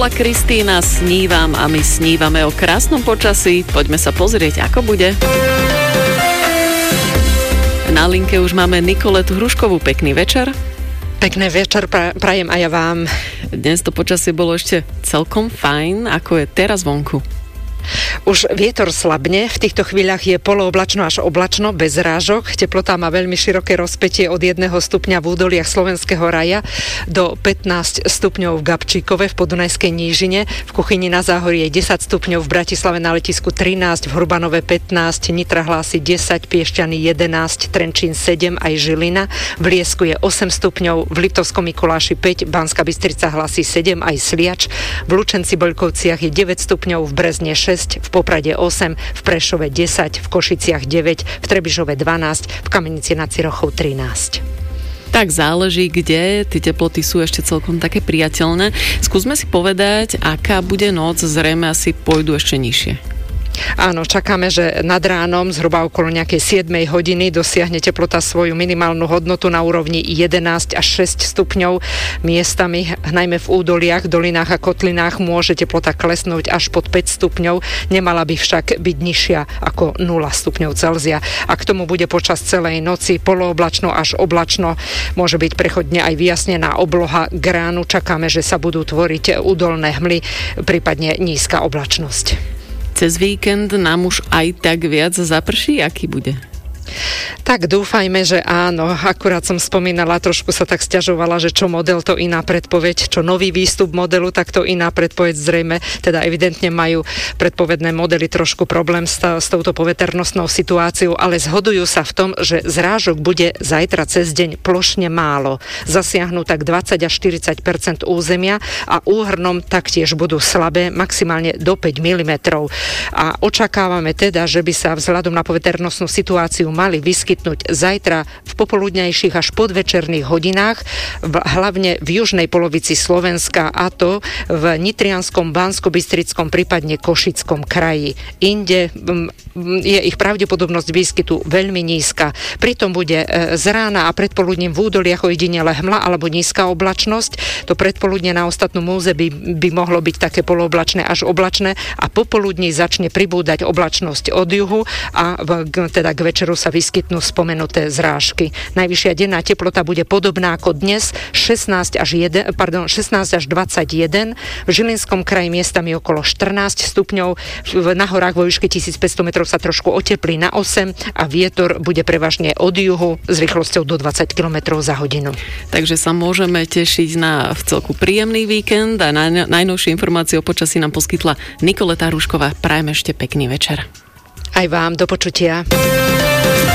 Kristína, snívam a my snívame o krásnom počasí. Poďme sa pozrieť, ako bude. Na linke už máme Nikoletu Hruškovú. Pekný večer. Pekný večer prajem aj ja vám. Dnes to počasie bolo ešte celkom fajn. Ako je teraz vonku? Už vietor slabne, v týchto chvíľach je polooblačno až oblačno, bez rážok. Teplota má veľmi široké rozpätie od 1 stupňa v údoliach Slovenského raja do 15 stupňov v Gabčíkove v Podunajskej nížine. V Kuchyni na Záhorí je 10 stupňov, v Bratislave na letisku 13, v Hrubanove 15, Nitra hlási 10, Piešťany 11, Trenčín 7, aj Žilina. V Liesku je 8 stupňov, v Liptovskom Mikuláši 5, Banská Bystrica hlási 7, aj Sliač. V Lučenci Boľkovciach je 9 stupňov, v Brezne 6, v Poprade 8, v Prešove 10, v Košiciach 9, v Trebišove 12, v Kamenici nad Cirochou 13. Tak záleží, kde. Tie teploty sú ešte celkom také priateľné. Skúsme si povedať, aká bude noc. Zrejme asi pôjdu ešte nižšie. Áno, čakáme, že nad ránom zhruba okolo nejakej 7 hodiny dosiahne teplota svoju minimálnu hodnotu na úrovni 11 až 6 stupňov. Miestami, najmä v údoliach, dolinách a kotlinách, môže teplota klesnúť až pod 5 stupňov. Nemala by však byť nižšia ako 0 stupňov Celzia. A k tomu bude počas celej noci polooblačno až oblačno. Môže byť prechodne aj vyjasnená obloha. K ránu čakáme, že sa budú tvoriť údolné hmly, prípadne nízka oblačnosť. Cez víkend nám už aj tak viac zaprší, aký bude? Tak dúfajme, že áno. Akurát som spomínala, trošku sa tak sťažovala, že čo model, to iná predpoveď, čo nový výstup modelu, tak to iná predpoveď. Zrejme, teda evidentne majú predpovedné modely trošku problém s touto poveternostnou situáciou, ale zhodujú sa v tom, že zrážok bude zajtra cez deň plošne málo. Zasiahnu tak 20 až 40% územia a úhrnom taktiež budú slabé, maximálne do 5 mm. A očakávame teda, že by sa vzhľadom na poveternostnú situáciu mali vyskytnúť zajtra v popoludňajších až podvečerných hodinách, hlavne v južnej polovici Slovenska, a to v Nitrianskom, Banskobystrickom, prípadne Košickom kraji. Inde je ich pravdepodobnosť výskytu veľmi nízka. Pritom bude z rána a predpoludním v údoliach ojedinele hmla alebo nízka oblačnosť. To predpoludne na ostatnom území by mohlo byť také polooblačné až oblačné a popoludní začne pribúdať oblačnosť od juhu a teda k večeru sa vyskytnú spomenuté zrážky. Najvyššia denná teplota bude podobná ako dnes, 16 až 21. V Žilinskom kraji miestami okolo 14 stupňov, na horách vo výške 1500 metrov sa trošku oteplí na 8 a vietor bude prevažne od juhu s rýchlosťou do 20 km za hodinu. Takže sa môžeme tešiť na vcelku príjemný víkend a najnovšie informácie o počasí nám poskytla Nikoleta Hrušková. Prajem ešte pekný večer. Aj vám, do počutia.